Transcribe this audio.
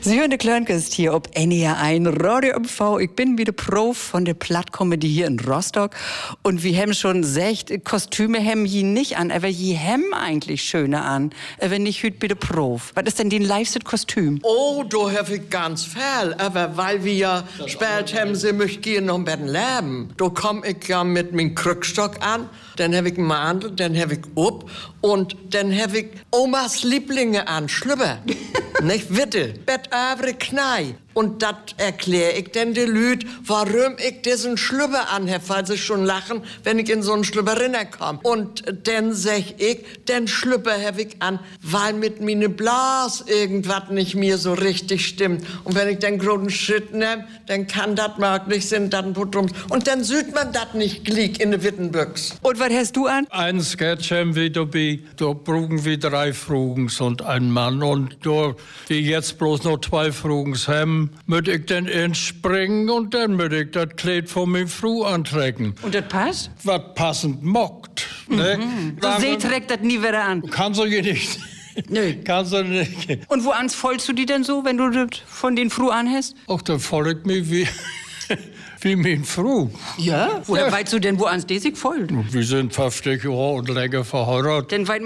Sie hören die Klörnkist hier ob NR1 Radio MV. Ich bin wieder Prof von der Plattcomedy hier in Rostock. Und wir haben schon gesagt, Kostüme haben je nicht an, aber je haben eigentlich schöne an. Wenn nicht, hüt bitte Prof. Was ist denn die liebste Kostüm? Oh, da habe ich ganz viel. Aber weil wir ja spät haben, sie möchten gehen noch ein bisschen leben. Da komm ich ja mit meinem Krückstock an. Dann habe ich einen Mantel, dann habe ich ob und dann habe ich Omas Lieblinge an, Schlüpper. Nicht Witte, Bettavre Knei. Und das erkläre ich denn den Lüd, warum ich diesen Schlüpper anhab, weil sie schon lachen, wenn ich in so einen Schlüpper komme. Und dann sag ich, den Schlüpper hab ich an, weil mit meine Blas irgendwas nicht mir so richtig stimmt. Und wenn ich den großen Schritt nehm, dann kann das möglich sein, dann und dann sieht man das nicht glick in de Wittenbüchs. Und was hast du an? Ein Sketch haben wir dabei, da brauchen wir 3 Frugens und ein Mann. Und da wir jetzt bloß noch 2 Frugens haben, möchte ich dann entspringen und dann möchte ich das Kleid von meiner Frau antrecken. Und das passt? Was passend mockt. Ne? So sie trägt das nie wieder an. Kannst du ja nicht. Nö. Kannst du nicht. Und wo folgst du die denn so, wenn du das von den Frau anhast? Ach, da folgt mir wie meine Frau. Ja? Oder weißt du denn, wo ans die sich folgt? Wir sind 50 Jahre und länger verheiratet. Denn weit